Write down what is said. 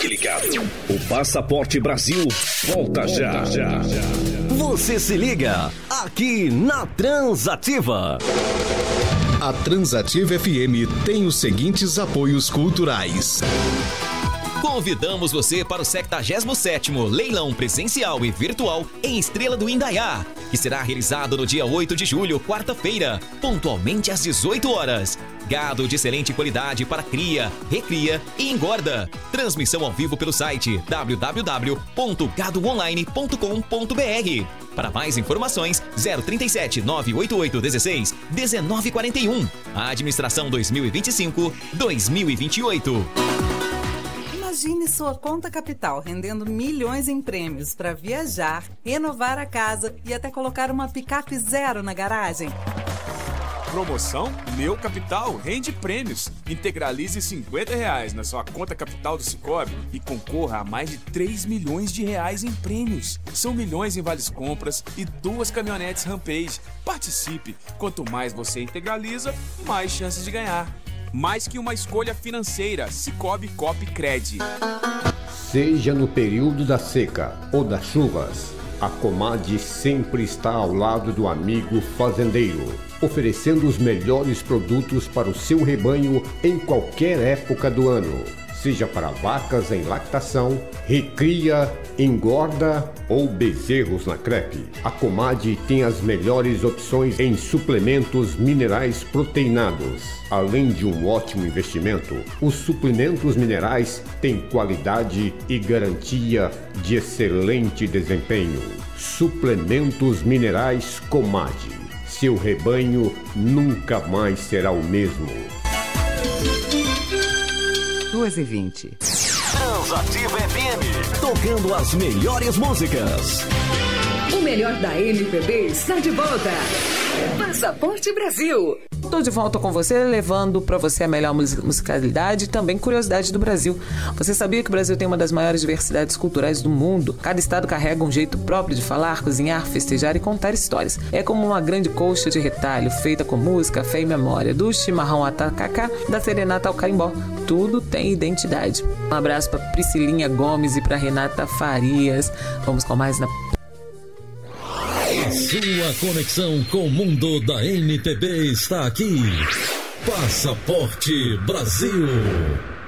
Fique ligado. O Passaporte Brasil volta já. Você se liga aqui na Transativa. A Transativa FM tem os seguintes apoios culturais. Convidamos você para o 77º Leilão Presencial e Virtual em Estrela do Indaiá, que será realizado no dia 8 de julho, quarta-feira, pontualmente às 18 horas. Gado de excelente qualidade para cria, recria e engorda. Transmissão ao vivo pelo site www.gadoonline.com.br. Para mais informações, 037 988 16 1941. A administração 2025-2028. Imagine sua conta capital rendendo milhões em prêmios para viajar, renovar a casa e até colocar uma picape zero na garagem. Promoção Meu Capital rende prêmios. Integralize R$50 na sua conta capital do Sicoob e concorra a mais de 3 milhões de reais em prêmios. São milhões em vales compras e 2 caminhonetes Rampage. Participe! Quanto mais você integraliza, mais chances de ganhar. Mais que uma escolha financeira, Sicoob Coop Cred. Seja no período da seca ou das chuvas, a Comad sempre está ao lado do amigo fazendeiro, oferecendo os melhores produtos para o seu rebanho em qualquer época do ano. Seja para vacas em lactação, recria, engorda ou bezerros na crepe. A Comad tem as melhores opções em suplementos minerais proteinados. Além de um ótimo investimento, os suplementos minerais têm qualidade e garantia de excelente desempenho. Suplementos minerais Comad. Seu rebanho nunca mais será o mesmo. 2h20. Transativa FM, tocando as melhores músicas. O melhor da MPB está de volta. Passaporte Brasil. Estou de volta com você, levando para você a melhor musicalidade e também curiosidade do Brasil. Você sabia que o Brasil tem uma das maiores diversidades culturais do mundo? Cada estado carrega um jeito próprio de falar, cozinhar, festejar e contar histórias. É como uma grande colcha de retalho, feita com música, fé e memória. Do chimarrão ao tacacá, da serenata ao carimbó. Tudo tem identidade. Um abraço para Priscilinha Gomes e para Renata Farias. Vamos com mais na... Sua conexão com o mundo da MPB está aqui. Passaporte Brasil.